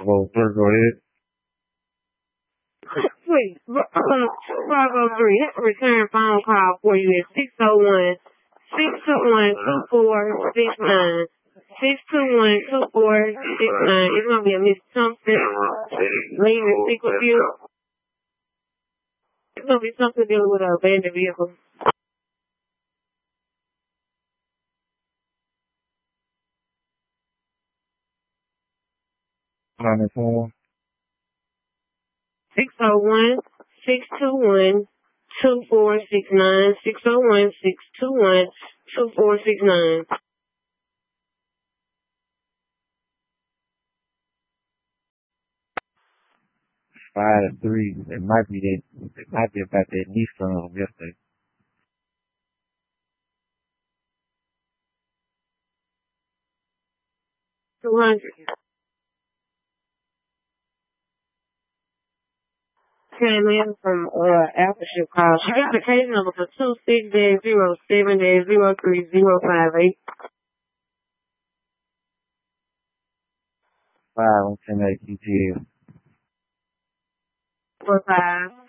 Well, first go ahead. Please, Bravo 3, that's a return phone call for you at 601 621 2469. 621-2469. It's going to be a Miss Thompson. Leave and speak with you. It's going to be something dealing with an abandoned vehicle. 601-621-2469. 601-621-2469. Five to three. It might be about that Nissan from yesterday. 200. Came in from Alpha Chicago. Her application number for 26-07-03058. 5 on 10 UTL. 45.